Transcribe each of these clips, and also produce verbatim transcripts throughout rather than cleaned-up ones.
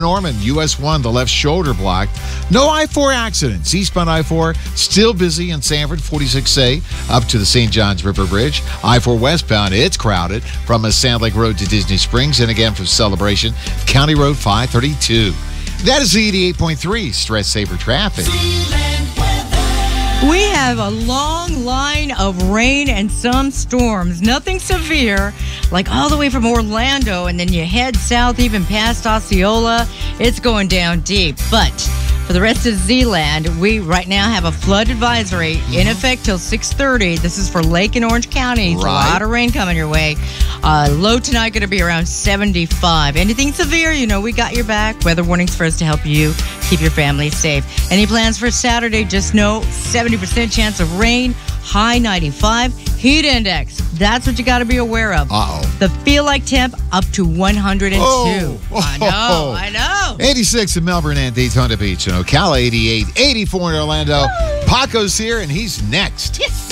Norman, U S one, the left shoulder blocked. No I four accidents. Eastbound I four still busy in Sanford, forty-six A, up to the Saint Johns River Bridge. I four westbound, it's crowded from a Sand Lake Road to Disney Springs, and again from Celebration, County Road five thirty-two. That is Z eighty-eight point three, Stress Saver Traffic. We have a long line of rain and some storms. Nothing severe, like all the way from Orlando, and then you head south even past Osceola. It's going down deep. But for the rest of Z-Land, we right now have a flood advisory mm-hmm. in effect till six thirty. This is for Lake and Orange counties. Right. A lot of rain coming your way. Uh, low tonight going to be around seventy-five. Anything severe, you know, we got your back. Weather warnings for us to help you keep your family safe. Any plans for Saturday? Just know seventy percent chance of rain, high ninety-five. Heat index, that's what you got to be aware of. Uh-oh. The feel like temp up to one hundred two. Oh. I know, I know. eighty-six in Melbourne and Daytona Beach. In Ocala, eighty-eight. eighty-four in Orlando. Woo. Paco's here, and he's next. Yes.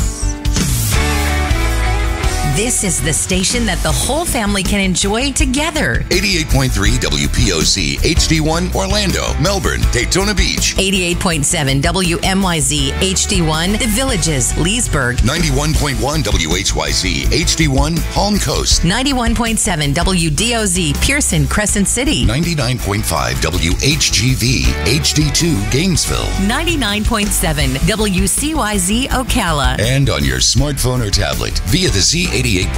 This is the station that the whole family can enjoy together. eighty-eight point three W P O C H D one Orlando, Melbourne, Daytona Beach. eighty-eight point seven W M Y Z H D one The Villages, Leesburg. ninety-one point one W H Y Z H D one Palm Coast. ninety-one point seven W D O Z Pearson, Crescent City. ninety-nine point five W H G V H D two Gainesville. ninety-nine point seven W C Y Z Ocala. And on your smartphone or tablet via the Z eighty-eight point